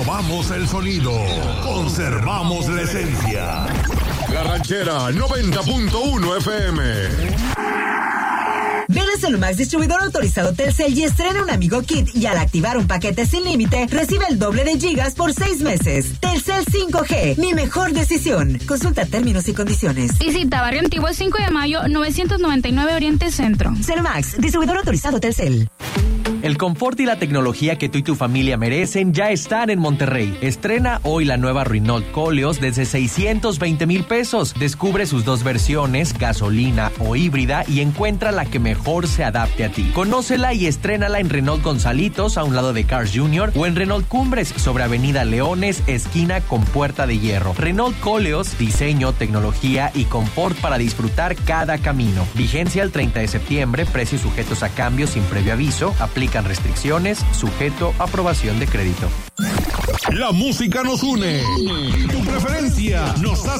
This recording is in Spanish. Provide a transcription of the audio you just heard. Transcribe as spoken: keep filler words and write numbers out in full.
Renovamos el sonido. Conservamos la esencia. La Ranchera noventa punto uno F M. Ven a Celumax, distribuidor autorizado Telcel, y estrena un Amigo Kit, y al activar un paquete sin límite, recibe el doble de gigas por seis meses. Telcel cinco G, mi mejor decisión. Consulta términos y condiciones. Visita Barrio Antiguo cinco de mayo, novecientos noventa y nueve Oriente Centro. Celumax, distribuidor autorizado Telcel. El confort y la tecnología que tú y tu familia merecen ya están en Monterrey. Estrena hoy la nueva Renault Koleos desde seiscientos veinte mil pesos. Descubre sus dos versiones, gasolina o híbrida, y encuentra la que mejor se adapte a ti. Conócela y estrénala en Renault Gonzalitos, a un lado de Cars junior, o en Renault Cumbres, sobre Avenida Leones, esquina con Puerta de Hierro. Renault Koleos, diseño, tecnología y confort para disfrutar cada camino. Vigencia el treinta de septiembre, precios sujetos a cambios sin previo aviso. Aplican restricciones, sujeto a aprobación de crédito. La música nos une. Tu preferencia nos hace